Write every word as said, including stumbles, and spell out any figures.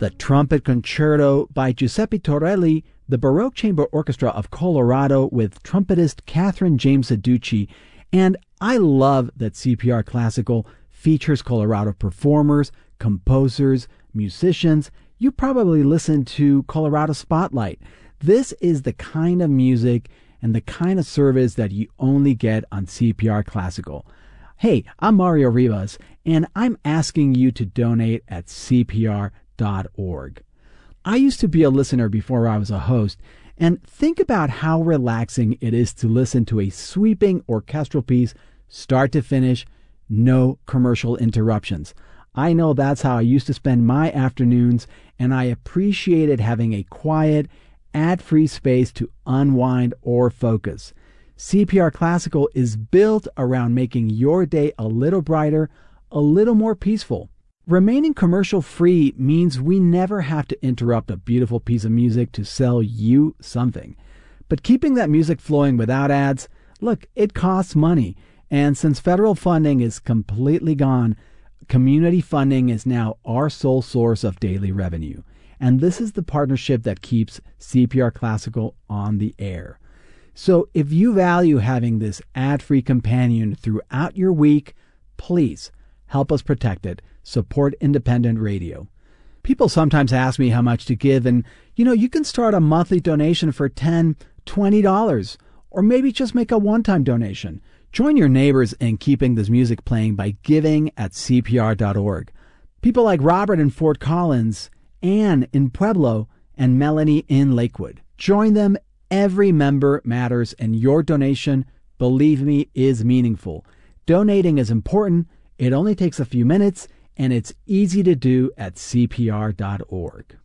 the Trumpet Concerto by Giuseppe Torelli, the Baroque Chamber Orchestra of Colorado with trumpetist Catherine James Aducci. And I love that C P R Classical features Colorado performers, composers, musicians. You probably listen to Colorado Spotlight. This is the kind of music and the kind of service that you only get on C P R Classical. Hey, I'm Mario Rivas, and I'm asking you to donate at C P R dot org. I used to be a listener before I was a host, and think about how relaxing it is to listen to a sweeping orchestral piece, start to finish, no commercial interruptions. I know that's how I used to spend my afternoons, and I appreciated having a quiet, ad-free space to unwind or focus. C P R Classical is built around making your day a little brighter, a little more peaceful. Remaining commercial-free means we never have to interrupt a beautiful piece of music to sell you something. But keeping that music flowing without ads, look, it costs money. And since federal funding is completely gone, community funding is now our sole source of daily revenue. And this is the partnership that keeps C P R Classical on the air. So if you value having this ad-free companion throughout your week, please help us protect it. Support independent radio. People sometimes ask me how much to give, and you know, you can start a monthly donation for ten dollars, twenty dollars, or maybe just make a one-time donation. Join your neighbors in keeping this music playing by giving at C P R dot org. People like Robert in Fort Collins, Anne in Pueblo, and Melanie in Lakewood. Join them. Every member matters, and your donation, believe me, is meaningful. Donating is important. It only takes a few minutes, and it's easy to do at C P R dot org.